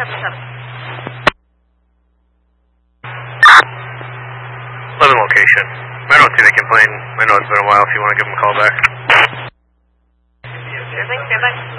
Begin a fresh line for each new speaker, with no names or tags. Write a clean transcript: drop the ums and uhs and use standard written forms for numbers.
11 location. I don't see the complaint. I know it's been a while if you want to give them a call back.
Sure thing, stand by.